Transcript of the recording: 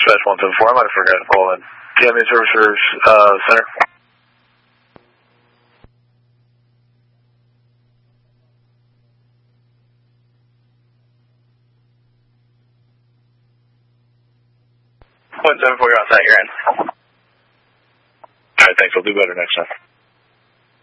Dispatch 174, I might have forgot to call in. Do you have any servicers, center? .74, you're on site, you're in. Alright, thanks, we'll do better next time.